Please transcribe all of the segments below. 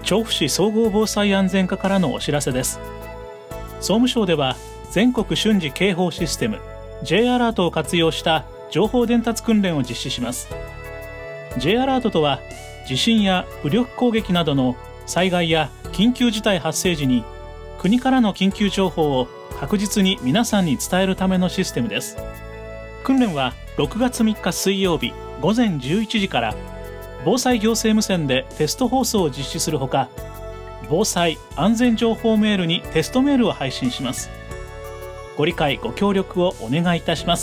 調布市総合防災安全課からのお知らせです。総務省では全国瞬時警報システム J アラートを活用した情報伝達訓練を実施します。 J アラートとは、地震や武力攻撃などの災害や緊急事態発生時に国からの緊急情報を確実に皆さんに伝えるためのシステムです。訓練は6月3日水曜日午前11時から防災行政無線でテスト放送を実施するほか、防災安全情報メールにテストメールを配信します。ご理解ご協力をお願いいたします。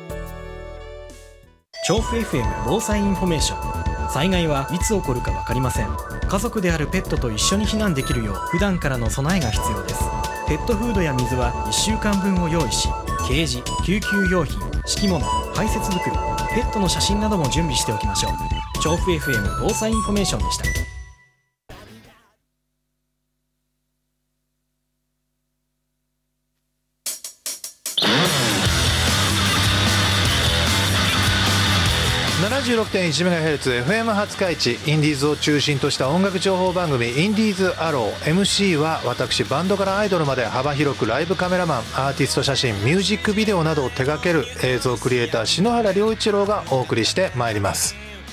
調布 FM 防災インフォメーション。災害はいつ起こるか分かりません。家族であるペットと一緒に避難できるよう普段からの備えが必要です。ペットフードや水は1週間分を用意し、ケージ、救急用品、敷物、排泄袋、ペットの写真なども準備しておきましょう。調布 FM 防災インフォメーションでした。 76.1MHz FM 廿日市、インディーズを中心とした音楽情報番組インディーズアロー。 MC は私、バンドからアイドルまで幅広くライブカメラマン、アーティスト写真、ミュージックビデオなどを手掛ける映像クリエイター篠原良一郎がお送りしてまいります。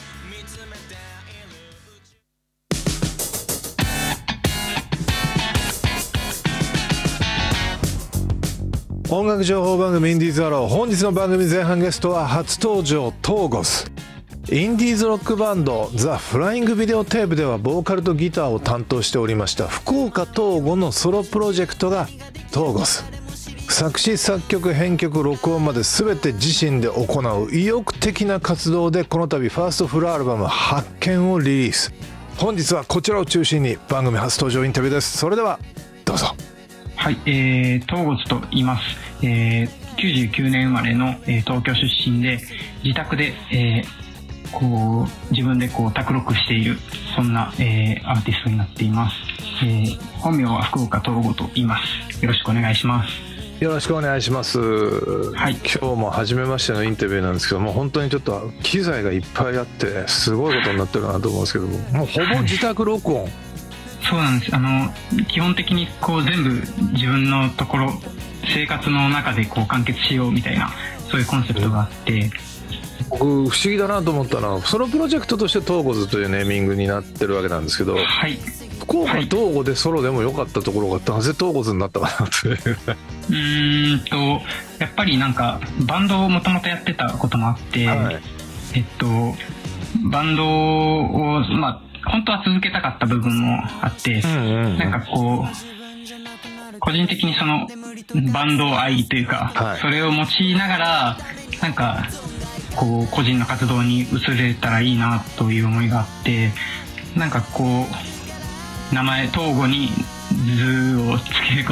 音楽情報番組インディーズアロー。本日の番組前半ゲストは初登場、トーゴス。インディーズロックバンドザ・フライングビデオテープではボーカルとギターを担当しておりました福岡東吾のソロプロジェクトがトーゴス。作詞作曲編曲録音まで全て自身で行う意欲的な活動で、この度ファーストフルアルバム発見をリリース。本日はこちらを中心に番組初登場インタビューです。それではどうぞ。 はい、トーゴスと言います。99年生まれの、東京出身で、自宅で、自分で卓録している、そんな、アーティストになっています。本名は福岡東吾と言います。よろしくお願いします。 よろしくお願いします。はい、今日も初めましてのインタビューなんですけども、本当にちょっと機材がいっぱいあってすごいことになってるなと思うんですけども、もうほぼ自宅録音。 そうなんです。基本的に全部自分のところ、生活の中で完結しようみたいな、そういうコンセプトがあって、 僕不思議だなと思ったのは、そのプロジェクトとしてトーゴズというネーミングになってるわけなんですけど、はい、福岡東吾でソロでも良かったところがなぜトーゴズになったかなというやっぱりバンドをもともとやってたこともあって、はい、バンドを本当は続けたかった部分もあって、個人的にそのバンド愛というか、はい、それを用いながら個人の活動に移れたらいいなという思いがあって、名前東吾に図をつけること